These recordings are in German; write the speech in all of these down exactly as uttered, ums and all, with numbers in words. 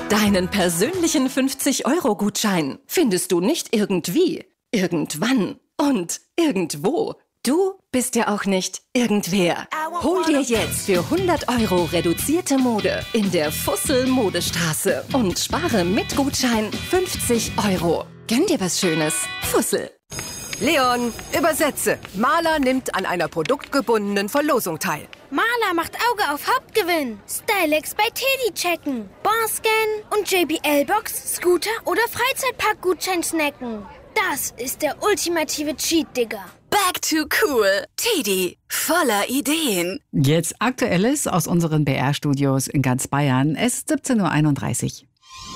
Deinen persönlichen fünfzig-Euro-Gutschein findest du nicht irgendwie, irgendwann und irgendwo. Du bist ja auch nicht irgendwer. Hol dir jetzt für hundert Euro reduzierte Mode in der Fussel Modestraße und spare mit Gutschein fünfzig Euro. Gönn dir was Schönes. Fussel. Leon, übersetze. Maler nimmt an einer produktgebundenen Verlosung teil. Maler macht Auge auf Hauptgewinn. Stylex bei Teddy checken. Barscan und J B L-Box, Scooter oder Freizeitpark-Gutschein snacken. Das ist der ultimative Cheat, Digga. Back to cool. Teddy, voller Ideen. Jetzt Aktuelles aus unseren B R-Studios in ganz Bayern. Es ist siebzehn Uhr einunddreißig.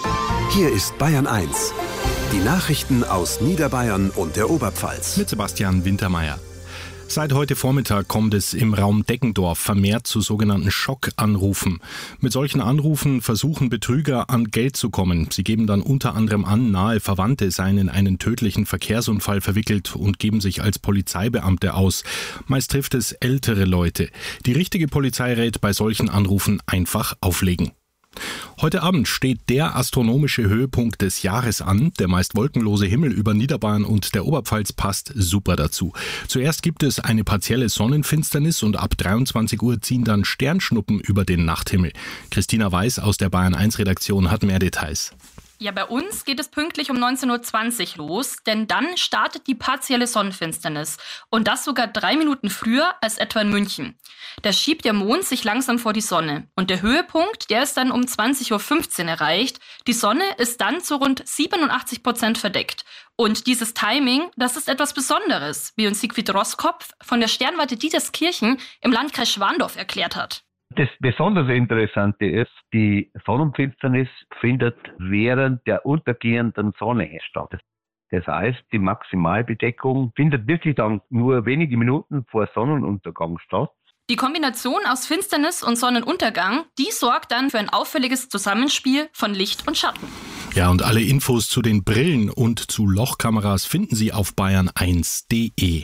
Hier ist Bayern eins. Die Nachrichten aus Niederbayern und der Oberpfalz. Mit Sebastian Wintermeyer. Seit heute Vormittag kommt es im Raum Deggendorf vermehrt zu sogenannten Schockanrufen. Mit solchen Anrufen versuchen Betrüger an Geld zu kommen. Sie geben dann unter anderem an, nahe Verwandte seien in einen tödlichen Verkehrsunfall verwickelt und geben sich als Polizeibeamte aus. Meist trifft es ältere Leute. Die richtige Polizei rät bei solchen Anrufen einfach auflegen. Heute Abend steht der astronomische Höhepunkt des Jahres an. Der meist wolkenlose Himmel über Niederbayern und der Oberpfalz passt super dazu. Zuerst gibt es eine partielle Sonnenfinsternis und ab dreiundzwanzig Uhr ziehen dann Sternschnuppen über den Nachthimmel. Christina Weiß aus der Bayern eins Redaktion hat mehr Details. Ja, bei uns geht es pünktlich um neunzehn Uhr zwanzig los, denn dann startet die partielle Sonnenfinsternis. Und das sogar drei Minuten früher als etwa in München. Da schiebt der Mond sich langsam vor die Sonne. Und der Höhepunkt, der ist dann um zwanzig Uhr fünfzehn erreicht. Die Sonne ist dann zu rund siebenundachtzig Prozent verdeckt. Und dieses Timing, das ist etwas Besonderes, wie uns Siegfried Roskopf von der Sternwarte Dieterskirchen im Landkreis Schwandorf erklärt hat. Das besonders Interessante ist, die Sonnenfinsternis findet während der untergehenden Sonne statt. Das heißt, die Maximalbedeckung findet wirklich dann nur wenige Minuten vor Sonnenuntergang statt. Die Kombination aus Finsternis und Sonnenuntergang, die sorgt dann für ein auffälliges Zusammenspiel von Licht und Schatten. Ja, und alle Infos zu den Brillen und zu Lochkameras finden Sie auf bayern eins punkt de.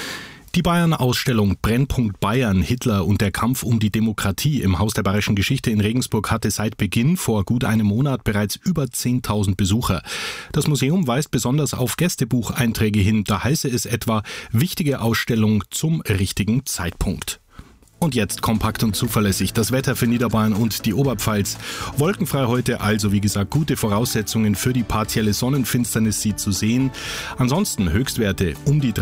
Die Bayern-Ausstellung Brennpunkt Bayern, Hitler und der Kampf um die Demokratie im Haus der Bayerischen Geschichte in Regensburg hatte seit Beginn vor gut einem Monat bereits über zehntausend Besucher. Das Museum weist besonders auf Gästebucheinträge hin, da heiße es etwa wichtige Ausstellung zum richtigen Zeitpunkt. Und jetzt kompakt und zuverlässig das Wetter für Niederbayern und die Oberpfalz. Wolkenfrei heute, also wie gesagt gute Voraussetzungen für die partielle Sonnenfinsternis, sie zu sehen. Ansonsten Höchstwerte um die